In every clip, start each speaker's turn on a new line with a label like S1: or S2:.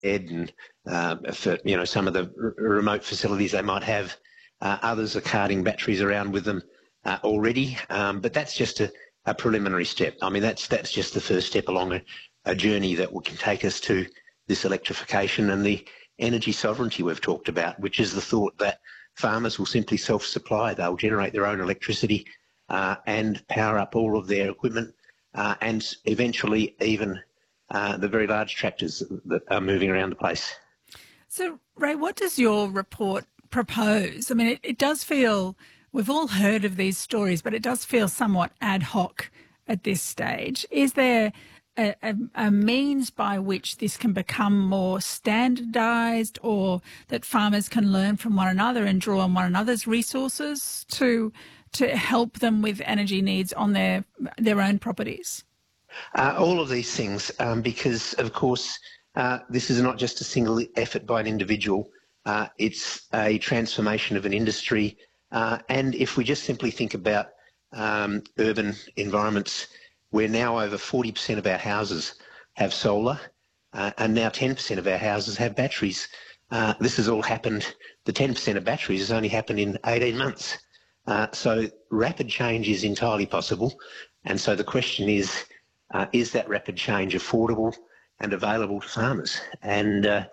S1: and for some of the remote facilities they might have. Others are carting batteries around with them already, but that's just a preliminary step. I mean, that's just the first step along a journey that can take us to this electrification and the energy sovereignty we've talked about, which is the thought that farmers will simply self-supply. They'll generate their own electricity and power up all of their equipment and eventually even the very large tractors that are moving around the place.
S2: So, Ray, what does your report propose? I mean, it does feel, we've all heard of these stories, but it does feel somewhat ad hoc at this stage. Is there a means by which this can become more standardised, or that farmers can learn from one another and draw on one another's resources to help them with energy needs on their own properties?
S1: All of these things, because, of course, this is not just a single effort by an individual. It's a transformation of an industry. And if we just simply think about urban environments, where now over 40% of our houses have solar, and now 10% of our houses have batteries. This has all happened, the 10% of batteries has only happened in 18 months. So rapid change is entirely possible. And so the question is that rapid change affordable and available to farmers? And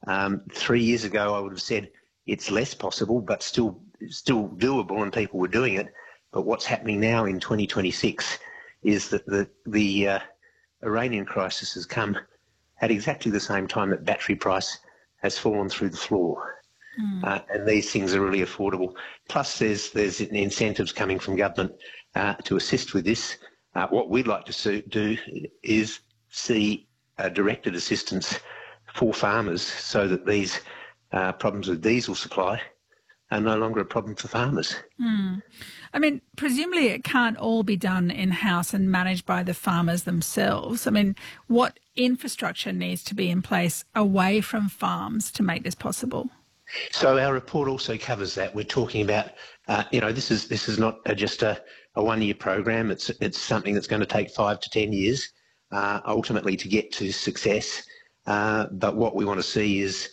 S1: 3 years ago, I would have said it's less possible, but still doable, and people were doing it. But what's happening now in 2026 is that the Iranian crisis has come at exactly the same time that battery price has fallen through the floor. And these things are really affordable. Plus, there's incentives coming from government to assist with this. What we'd like to do is see directed assistance for farmers so that these problems with diesel supply are no longer a problem for farmers.
S2: I mean, presumably it can't all be done in-house and managed by the farmers themselves. I mean, what infrastructure needs to be in place away from farms to make this possible?
S1: So our report also covers that. We're talking about, this is not just a one-year program. It's something that's going to take 5 to 10 years ultimately to get to success. But what we want to see is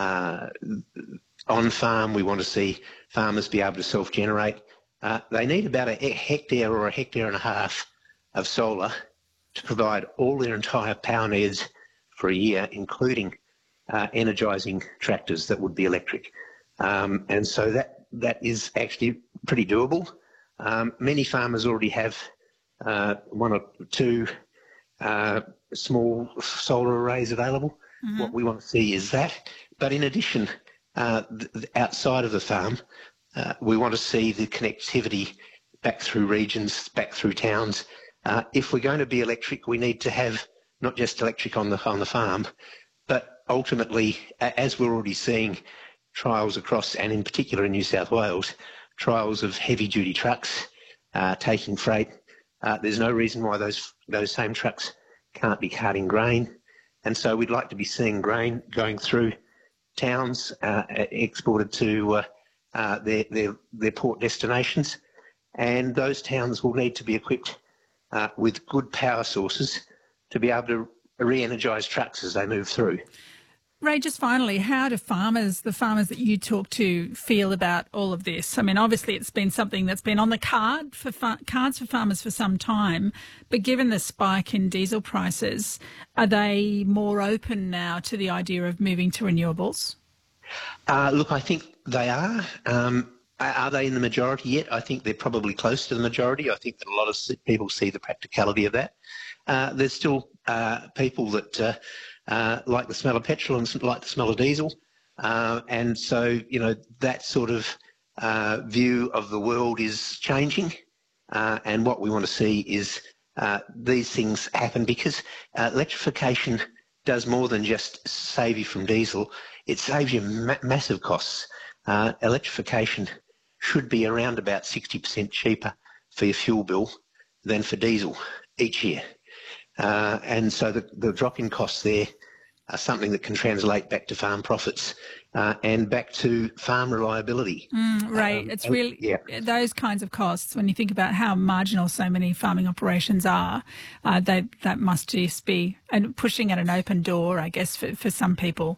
S1: on farm, we want to see farmers be able to self-generate. They need about a hectare or a hectare and a half of solar to provide all their entire power needs for a year, including energising tractors that would be electric. And so that is actually pretty doable. Many farmers already have 1 or 2 small solar arrays available. What we want to see is that. But in addition, outside of the farm, we want to see the connectivity back through regions, back through towns. If we're going to be electric, we need to have not just electric on the farm, but ultimately, as we're already seeing trials across, and in particular in New South Wales, trials of heavy-duty trucks taking freight. There's no reason why those same trucks can't be carting grain. And so we'd like to be seeing grain going through towns, exported to their port destinations. And those towns will need to be equipped with good power sources to be able to re-energise trucks as they move through.
S2: Ray, just finally, how do the farmers that you talk to, feel about all of this? I mean, obviously it's been something that's been on the cards for farmers for some time, but given the spike in diesel prices, are they more open now to the idea of moving to renewables?
S1: Look, I think they are. Are they in the majority yet? I think they're probably close to the majority. I think that a lot of people see the practicality of that. There's still people that like the smell of petrol and like the smell of diesel. And so, that sort of view of the world is changing. And what we want to see is these things happen, because electrification does more than just save you from diesel. It saves you massive costs. Electrification should be around about 60% cheaper for your fuel bill than for diesel each year. And so the drop in costs there are something that can translate back to farm profits and back to farm reliability.
S2: Right. It's really those kinds of costs, when you think about how marginal so many farming operations are, that must just be pushing at an open door, I guess, for some people